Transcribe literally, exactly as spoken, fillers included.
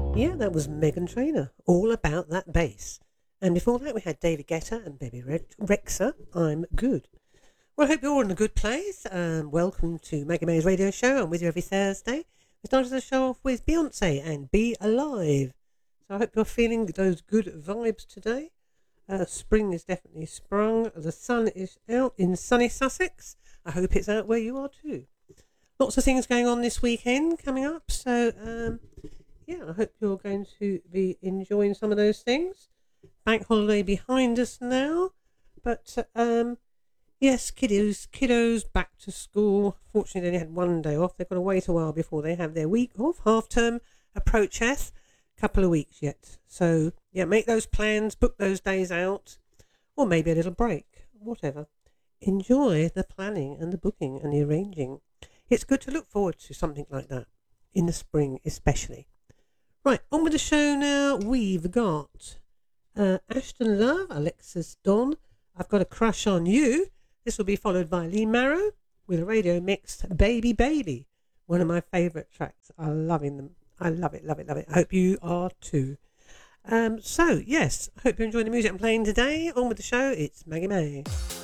Yeah, that was Megan Trainor, All About That Bass. And before that, we had David Guetta and Baby Rexha, I'm Good. Well, I hope you're all in a good place. Um, welcome to Maggie May's radio show. I'm with you every Thursday. We started the show off with Beyonce and Be Alive. So I hope you're feeling those good vibes today. Uh, spring is definitely sprung. The sun is out in sunny Sussex. I hope it's out where you are too. Lots of things going on this weekend coming up. So, um, yeah, I hope you're going to be enjoying some of those things. Bank holiday behind us now. But, um, yes, kiddos, kiddos back to school. Fortunately, they only had one day off. They've got to wait a while before they have their week off. Half term approacheth. Couple of weeks yet. So, yeah, make those plans, book those days out, or maybe a little break, whatever. Enjoy the planning and the booking and the arranging. It's good to look forward to something like that, in the spring especially. Right, on with the show now. We've got uh, Ashton Love, Alexis Dawn, I've Got a Crush on You. This will be followed by Lee Marrow with a radio mixed Baby Baby, one of my favourite tracks. I'm loving them. I love it, love it, love it. I hope you are too. Um, so, yes, I hope you're enjoying the music I'm playing today. On with the show, it's Maggie May.